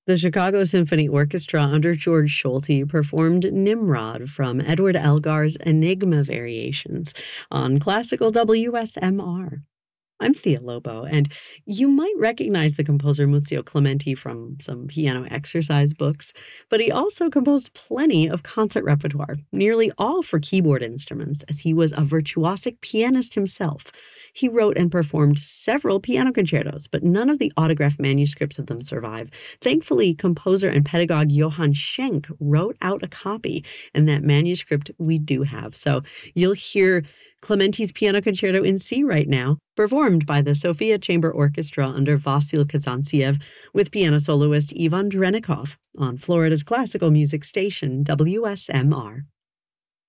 The Chicago Symphony Orchestra under George Solti performed Nimrod from Edward Elgar's Enigma Variations on classical WSMR. I'm Thea Lobo, and you might recognize the composer Muzio Clementi from some piano exercise books, but he also composed plenty of concert repertoire, nearly all for keyboard instruments, as he was a virtuosic pianist himself. He wrote and performed several piano concertos, but none of the autographed manuscripts of them survive. Thankfully, composer and pedagogue Johann Schenk wrote out a copy, and that manuscript we do have. So you'll hear Clementi's Piano Concerto in C right now, performed by the Sofia Chamber Orchestra under Vasyl Kazantziev with piano soloist Ivan Drenikov on Florida's classical music station WSMR.